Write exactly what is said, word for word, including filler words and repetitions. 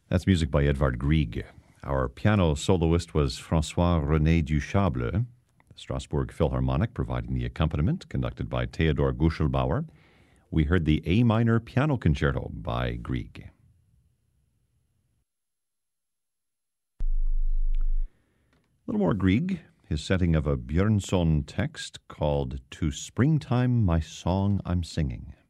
That's music by Edvard Grieg. Our piano soloist was François-René Duchable, the Strasbourg Philharmonic providing the accompaniment, conducted by Theodor Guschelbauer. We heard the A minor piano concerto by Grieg. A little more Grieg, his setting of a Björnson text called To Springtime My Song I'm Singing.